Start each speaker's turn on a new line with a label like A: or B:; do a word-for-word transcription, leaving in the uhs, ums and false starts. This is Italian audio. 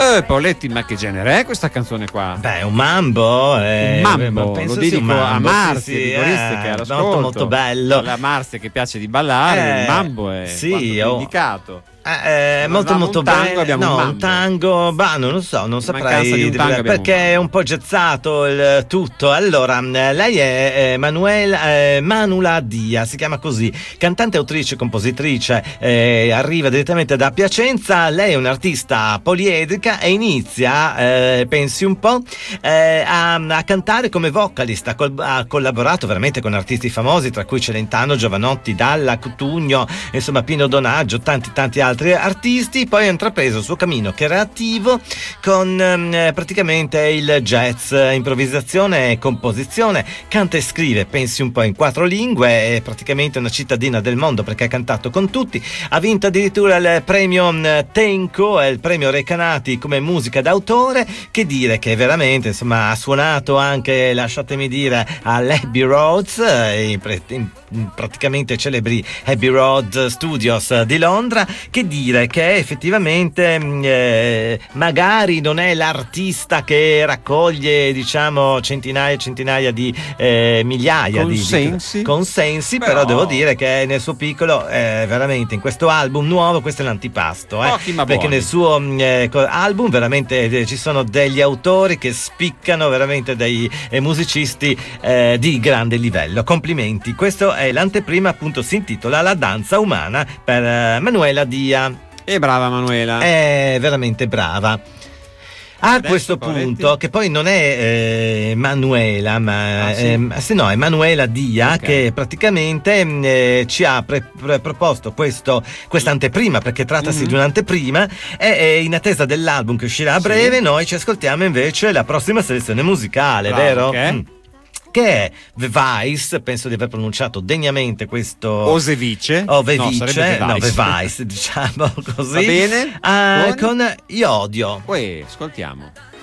A: Eh, Paoletti, ma che genere è questa canzone qua?
B: Beh, un mambo. Eh,
A: un mambo,
B: penso
A: lo
B: sì,
A: dedico
B: un mambo,
A: a Marzia,
B: sì, sì,
A: di Goristica,
B: eh,
A: all'ascolto.
B: molto molto bello.
A: La Marzia che piace di ballare,
B: Eh,
A: il mambo è
B: sì,
A: quanto più
B: oh.
A: indicato.
B: Eh, eh, molto molto
A: un tango,
B: bello.
A: abbiamo
B: No,
A: un
B: un,
A: mambo.
B: tango, bah, non lo so, non
A: In mancanza
B: saprei
A: di un
B: dire,
A: tango abbiamo
B: perché
A: un
B: è un po' gezzato il tutto. Allora, eh, lei è eh, Manuela eh, Manula Dia, si chiama così, cantante, autrice, compositrice, eh, arriva direttamente da Piacenza. Lei è un'artista poliedrica e inizia, eh, pensi un po', eh, a, a cantare come vocalist. Ha, col- ha collaborato veramente con artisti famosi, tra cui Celentano, Giovanotti, Dalla, Cutugno, insomma Pino Donaggio, tanti tanti altri artisti. Poi ha intrapreso il suo cammino creativo con eh, praticamente il jazz, improvvisazione e composizione. Canta e scrive, pensi un po', in quattro lingue, è praticamente una cittadina del mondo perché ha cantato con tutti. Ha vinto addirittura il premio Tenco e il premio Recanati come musica d'autore. Che dire, che veramente insomma ha suonato anche, lasciatemi dire, all'Abbey Roads, eh, in, in praticamente celebri Abbey Road Studios di Londra. Che dire, che effettivamente eh, magari non è l'artista che raccoglie, diciamo, centinaia e centinaia di eh, migliaia
A: consensi,
B: di, di consensi però,
A: però
B: devo dire che nel suo piccolo eh, veramente in questo album nuovo, questo è l'antipasto, eh,
A: Pochi ma
B: perché
A: buoni.
B: nel suo eh, album veramente eh, ci sono degli autori che spiccano, veramente dei eh, musicisti eh, di grande livello. Complimenti. Questo è l'anteprima, appunto, si intitola La danza umana per eh, Manuela Dia.
A: E brava Manuela.
B: È veramente brava. A
A: Adesso,
B: questo
A: Paoletti?
B: punto, che poi non è eh, Manuela, ma
A: Ah, sì?
B: ehm, se no è Manuela Dia,
A: Ok.
B: che praticamente eh, ci ha pre- pre- proposto questo, questa anteprima, perché trattasi
A: Mhm.
B: di un'anteprima, e, e in attesa dell'album che uscirà a
A: Sì.
B: breve, noi ci ascoltiamo invece la prossima selezione musicale,
A: Bravo,
B: vero?
A: che è?
B: Mm. Che è The Vice, penso di aver pronunciaato degnamente questo.
A: Osevice.
B: Oh,
A: No,
B: Vevice,
A: sarebbe
B: no,
A: The
B: The
A: Vice.
B: Vice, diciamo così.
A: Va bene?
B: Ah,
A: Con?
B: con Io odio.
A: Uè, ascoltiamo.